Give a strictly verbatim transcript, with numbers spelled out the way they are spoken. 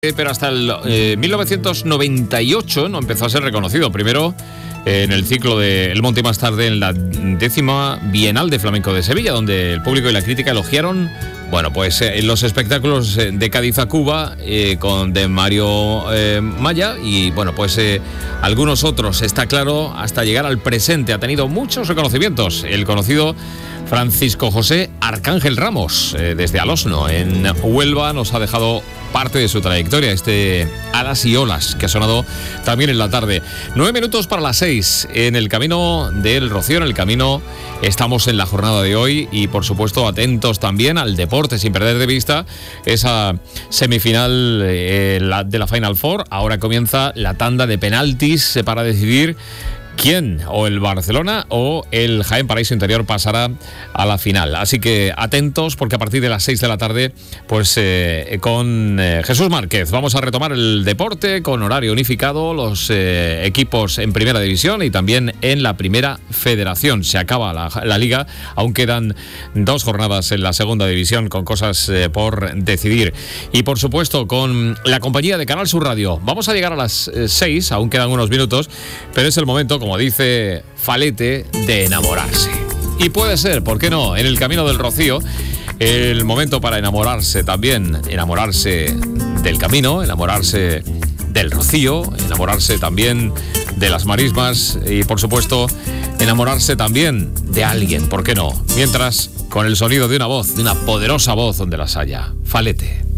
Pero hasta el eh, mil novecientos noventa y ocho no empezó a ser reconocido. Primero eh, en el ciclo de El Monte y más tarde en la décima Bienal de Flamenco de Sevilla, donde el público y la crítica elogiaron, bueno, pues eh, los espectáculos de Cádiz a Cuba eh, con de Mario eh, Maya y, bueno, pues eh, algunos otros, está claro, hasta llegar al presente. Ha tenido muchos reconocimientos. El conocido Francisco José Arcángel Ramos, eh, desde Alosno, en Huelva, nos ha dejado parte de su trayectoria, este Alas y Olas, que ha sonado también en la tarde. Nueve minutos para las seis, en el camino del Rocío, en el camino estamos en la jornada de hoy y, por supuesto, atentos también al deporte, sin perder de vista esa semifinal eh, la, de la Final Four. Ahora comienza la tanda de penaltis eh, para decidir quién, o el Barcelona o el Jaén Paraíso Interior, pasará a la final. Así que atentos, porque a partir de las seis de la tarde, pues eh, con eh, Jesús Márquez vamos a retomar el deporte con horario unificado, los eh, equipos en Primera División y también en la Primera Federación. Se acaba la, la Liga, aún quedan dos jornadas en la Segunda División con cosas eh, por decidir. Y, por supuesto, con la compañía de Canal Sur Radio. Vamos a llegar a las eh, seis, aún quedan unos minutos, pero es el momento, como dice Falete, de enamorarse. Y puede ser, ¿por qué no?, en el camino del Rocío, el momento para enamorarse también, enamorarse del camino, enamorarse del Rocío, enamorarse también de las marismas y, por supuesto, enamorarse también de alguien, ¿por qué no? Mientras, con el sonido de una voz, de una poderosa voz donde las haya. Falete.